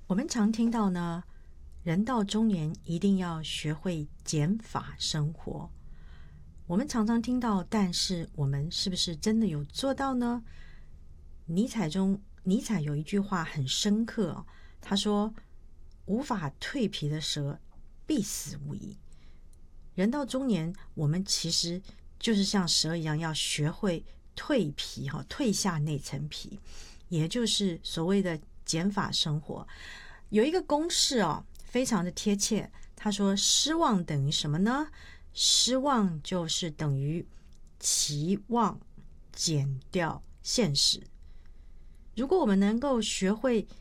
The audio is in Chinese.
我们常听到呢，人到中年一定要学会减法生活。我们常常听到，但是我们是不是真的有做到呢？尼采有一句话很深刻哦，他说：无法蜕皮的蛇必死无疑。人到中年，我们其实就是像蛇一样，要学会蜕皮，蜕下那层皮，也就是所谓的减法生活。有一个公式非常的贴切，他说失望等于什么呢？失望就是等于期望减掉现实。如果我们能够学会